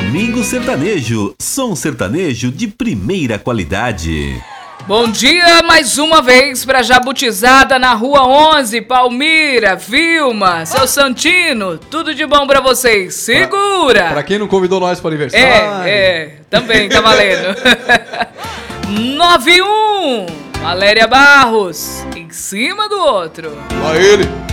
Domingo Sertanejo, som sertanejo de primeira qualidade. Bom dia mais uma vez pra Jabutizada na Rua 11, Palmira, Vilma, seu Santino, tudo de bom pra vocês, segura! Pra quem não convidou nós para o aniversário. Também tá valendo. 91, Valéria Barros, em cima do outro. Lá ele.